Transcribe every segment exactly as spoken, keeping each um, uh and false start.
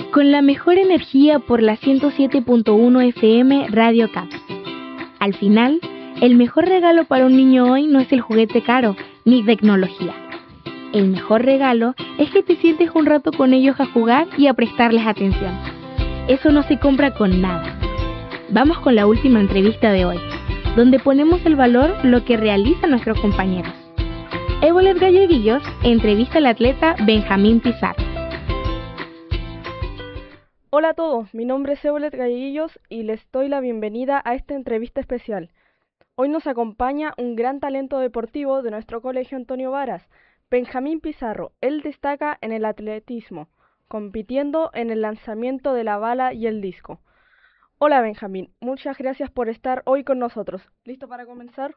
con la mejor energía por la ciento siete punto uno F M Radio Cap. Al final, el mejor regalo para un niño hoy no es el juguete caro ni tecnología. El mejor regalo es que te sientes un rato con ellos a jugar y a prestarles atención. Eso no se compra con nada. Vamos con la última entrevista de hoy, donde ponemos el valor lo que realizan nuestros compañeros. Ébolet Galleguillos entrevista al atleta Benjamín Pizarro. Hola a todos, mi nombre es Ébolet Galleguillos y les doy la bienvenida a esta entrevista especial. Hoy nos acompaña un gran talento deportivo de nuestro colegio Antonio Varas, Benjamín Pizarro. Él destaca en el atletismo, compitiendo en el lanzamiento de la bala y el disco. Hola Benjamín, muchas gracias por estar hoy con nosotros. ¿Listo para comenzar?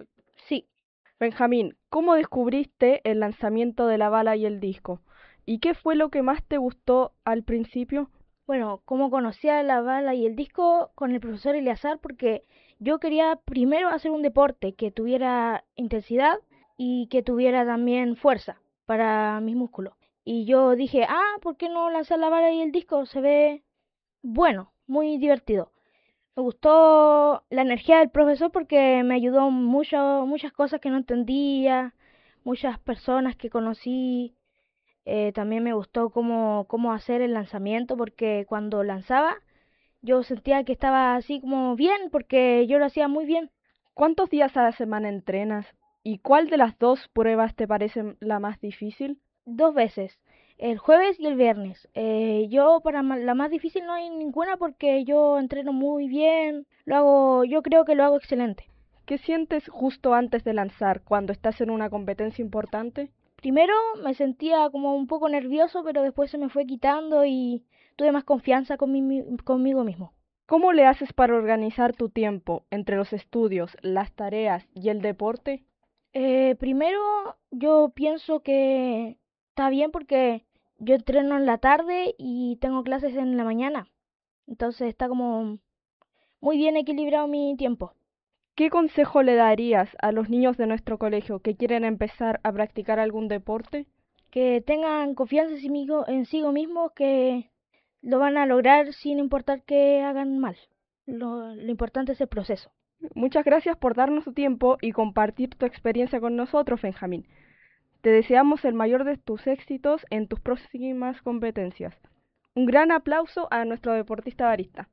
Sí. Benjamín, ¿cómo descubriste el lanzamiento de la bala y el disco? ¿Y qué fue lo que más te gustó al principio? Bueno, como conocía la bala y el disco con el profesor Eleazar, porque yo quería primero hacer un deporte que tuviera intensidad y que tuviera también fuerza para mis músculos. Y yo dije, ah, ¿por qué no lanzar la bala y el disco? Se ve bueno, muy divertido. Me gustó la energía del profesor porque me ayudó mucho, muchas cosas que no entendía, muchas personas que conocí. Eh, también me gustó cómo, cómo hacer el lanzamiento porque cuando lanzaba yo sentía que estaba así como bien porque yo lo hacía muy bien. ¿Cuántos días a la semana entrenas? ¿Y cuál de las dos pruebas te parece la más difícil? Dos veces, el jueves y el viernes. Eh, yo para ma- la más difícil no hay ninguna porque yo entreno muy bien, lo hago, yo creo que lo hago excelente. ¿Qué sientes justo antes de lanzar, cuando estás en una competencia importante? Primero me sentía como un poco nervioso, pero después se me fue quitando y tuve más confianza con mi- conmigo mismo. ¿Cómo le haces para organizar tu tiempo entre los estudios, las tareas y el deporte? Eh, primero yo pienso que está bien porque yo entreno en la tarde y tengo clases en la mañana. Entonces está como muy bien equilibrado mi tiempo. ¿Qué consejo le darías a los niños de nuestro colegio que quieren empezar a practicar algún deporte? Que tengan confianza en sí, migo- en sí mismos, que lo van a lograr sin importar que hagan mal. Lo, lo importante es el proceso. Muchas gracias por darnos tu tiempo y compartir tu experiencia con nosotros, Benjamín. Te deseamos el mayor de tus éxitos en tus próximas competencias. Un gran aplauso a nuestro deportista barista.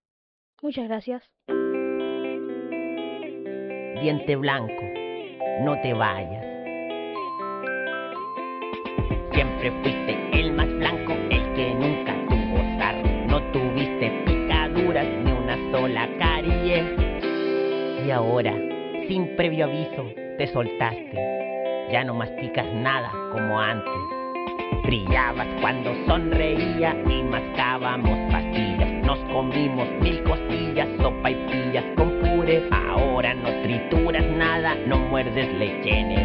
Muchas gracias. Diente blanco, no te vayas. Siempre fuiste el más blanco, el que nunca tuvo sarro. No tuviste picaduras ni una sola caries. Y ahora, sin previo aviso, te soltaste. Ya no masticas nada como antes. Brillabas cuando sonreía y mascábamos pastillas. Nos comimos mil costillas, sopa y pillas con puré. Ahora no trituras nada, no muerdes leche.